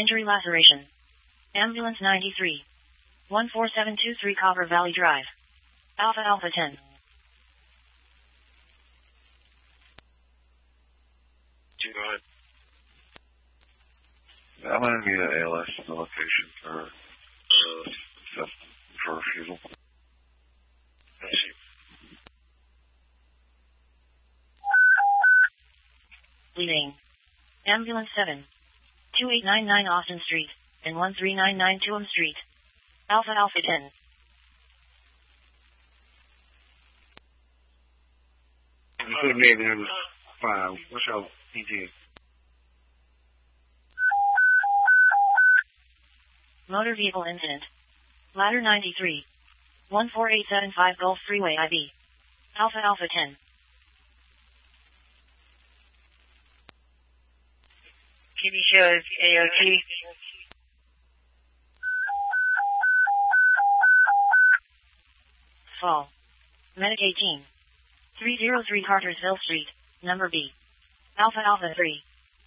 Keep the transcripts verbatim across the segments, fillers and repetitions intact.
Injury laceration. Ambulance ninety-three. one four seven two three Copper Valley Drive. Alpha Alpha ten. Two, go ahead. I'm going to need an A L S in the location for, uh, for refusal. I see. Bleeding. Ambulance seven. two eight nine nine Austin Street, and one three nine nine Tuam Street. Alpha Alpha ten. Good name, five. What's your P G? Motor vehicle incident. Ladder ninety-three. one four eight seven five Gulf Freeway I B. Alpha Alpha ten. T V shows A O T. Fall. Medic eighteen. three oh three Cartersville Street, number B. Alpha Alpha three.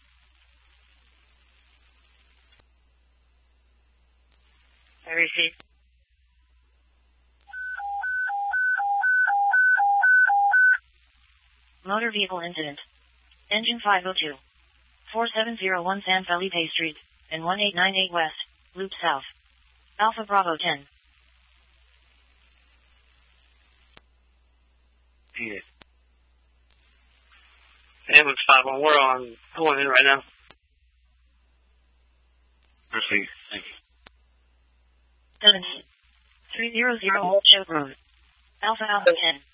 I received. Motor vehicle incident. Engine five oh two. four seven oh one San Felipe Street, and one eight nine eight West, Loop South. Alpha Bravo ten. Yeah. Ambulance five one, we're on, going in right now. Proceed. Thank you. seventy. three hundred Old Choke Road. Alpha Alpha ten.